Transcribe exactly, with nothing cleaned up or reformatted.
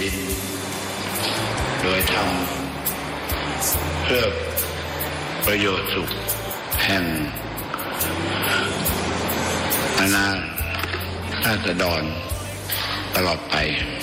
ดินโดยทำเพื่อประโยชน์สุขแห่งอาณาราษฎรตลอดไป